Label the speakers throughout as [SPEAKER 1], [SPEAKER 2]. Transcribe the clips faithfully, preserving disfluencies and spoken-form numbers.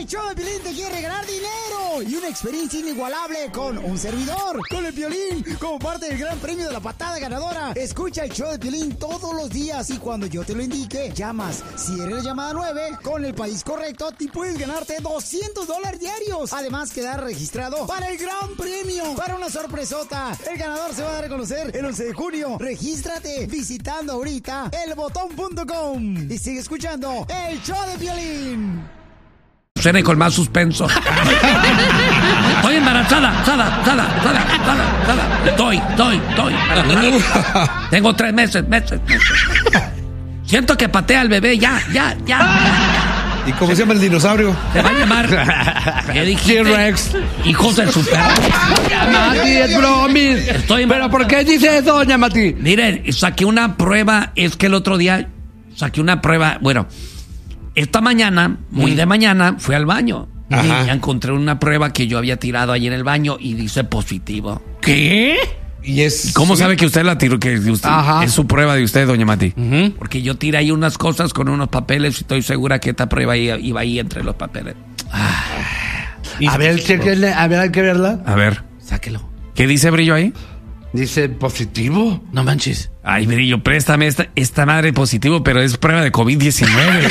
[SPEAKER 1] El show de Piolín te quiere regalar dinero y una experiencia inigualable con un servidor, con el Piolín, como parte del gran premio de la patada ganadora. Escucha el show de Piolín todos los días y cuando yo te lo indique, llamas. Si eres la llamada nueve, con el país correcto, te puedes ganarte doscientos dólares diarios. Además, quedar registrado para el gran premio, para una sorpresota. El ganador se va a dar a conocer el once de junio. Regístrate visitando ahorita el botón punto com y sigue escuchando el show de Piolín.
[SPEAKER 2] Seré con más suspenso. Estoy embarazada, sada, sada, sada, sada, sada. Estoy, estoy, estoy. Tengo tres meses, meses, meses. Siento que patea al bebé, ya, ya, ya.
[SPEAKER 3] ¿Y cómo se llama el dinosaurio?
[SPEAKER 2] Se va a llamar. ¿Qué dijiste?
[SPEAKER 3] T-Rex.
[SPEAKER 2] Hijos del super.
[SPEAKER 4] Mati, es bromis.
[SPEAKER 2] Estoy
[SPEAKER 4] ¿Pero por qué dice eso, doña Mati?
[SPEAKER 2] Miren, saqué una prueba, es que el otro día saqué una prueba, bueno, esta mañana, muy de mañana, fui al baño.
[SPEAKER 3] Ajá.
[SPEAKER 2] Y encontré una prueba que yo había tirado ahí en el baño y dice positivo.
[SPEAKER 4] ¿Qué?
[SPEAKER 3] Y es...
[SPEAKER 2] ¿Cómo sabe que usted la tiró? Que usted,
[SPEAKER 4] Ajá.
[SPEAKER 2] es su prueba de usted, doña Mati.
[SPEAKER 4] Uh-huh.
[SPEAKER 2] Porque yo tiré ahí unas cosas con unos papeles y estoy segura que esta prueba iba, iba ahí entre los papeles. Ah.
[SPEAKER 4] A ver, chequenle, a ver, hay que verla.
[SPEAKER 2] A ver,
[SPEAKER 4] Sáquelo.
[SPEAKER 2] ¿qué dice Brillo ahí?
[SPEAKER 4] Dice positivo. No manches.
[SPEAKER 2] Ay, Brillo, préstame esta, esta madre positivo, pero es prueba de covid diecinueve.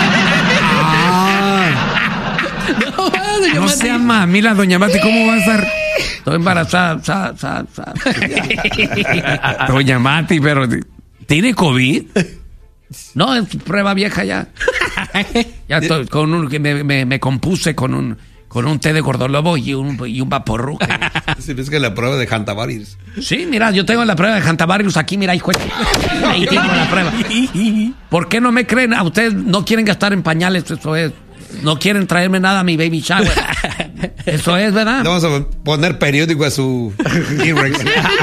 [SPEAKER 4] No,
[SPEAKER 2] No sea mamila, doña Mati, ¿cómo va a estar? Estoy embarazada, sa, sa, sa. Doña Mati, pero ¿tiene COVID? No, es prueba vieja ya. Ya estoy con un que me, me, me compuse con un con un té de gordolobo y un y un vaporru.
[SPEAKER 3] Sí, es que la prueba de Hantavirus.
[SPEAKER 2] Sí, mira, yo tengo la prueba de Hantavirus aquí, mira, hijo. Ahí tengo la prueba. ¿Por qué no me creen? A ustedes no quieren gastar en pañales, eso es. No quieren traerme nada a mi baby shower. Eso es, ¿verdad?
[SPEAKER 3] Le vamos a poner periódico a su T-Rex.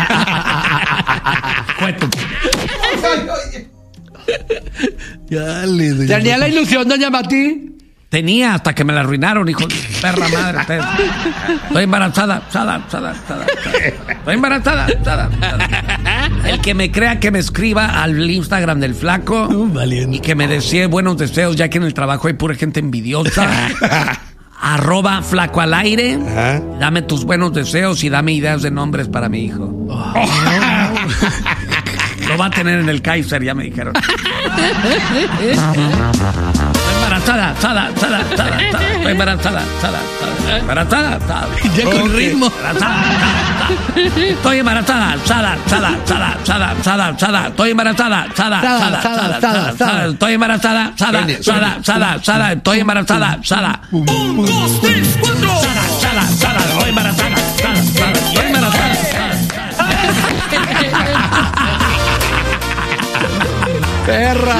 [SPEAKER 4] ¿Tenía la ilusión, doña Mati?
[SPEAKER 2] Tenía hasta que me la arruinaron, hijo de perra madre. Ustedes. Estoy embarazada, sada, sada, sada, sada. Estoy embarazada, sada, sada. El que me crea que me escriba al Instagram del flaco
[SPEAKER 4] Uh,
[SPEAKER 2] y que me desee buenos deseos, ya que en el trabajo hay pura gente envidiosa. Arroba flaco al aire.
[SPEAKER 3] Ajá.
[SPEAKER 2] Dame tus buenos deseos y dame ideas de nombres para mi hijo.
[SPEAKER 4] Oh.
[SPEAKER 2] Lo va a tener en el Kaiser, ya me dijeron. Estoy embarazada, sada, sada, sada, sada. Estoy embarazada, sada, sada. Embarazada, sada.
[SPEAKER 4] Ya con ritmo.
[SPEAKER 2] Embarazada, sada. Estoy embarazada, sada, sada, sada, sada, sada, sada. Estoy embarazada, sada, sada, sada, sada, sada. Estoy embarazada, sada, sada, sada, sada. Estoy embarazada, sada. Un, dos, tres, cuatro. Sada, sada, sada. Estoy embarazada, sada, sada. Estoy embarazada, sada.
[SPEAKER 4] Perra,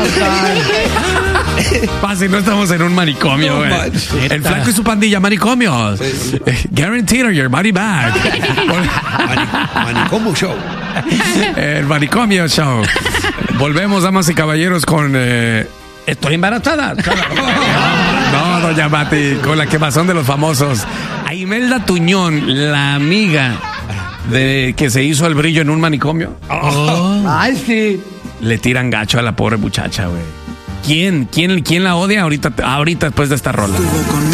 [SPEAKER 2] Pase, no estamos en un manicomio, güey. No, el flaco y su pandilla, manicomios. Sí. Guaranteed or your money back.
[SPEAKER 3] Manicomio Show.
[SPEAKER 2] El manicomio show. Volvemos, damas y caballeros, con... Eh, estoy embarazada. No, doña Mati, con la quemazón de los famosos. A Imelda Tuñón, la amiga de que se hizo el Brillo en un manicomio.
[SPEAKER 4] Oh. Ay, sí.
[SPEAKER 2] Le tiran gacho a la pobre muchacha, güey. ¿Quién? ¿Quién? ¿Quién la odia ahorita, ahorita después de esta rola?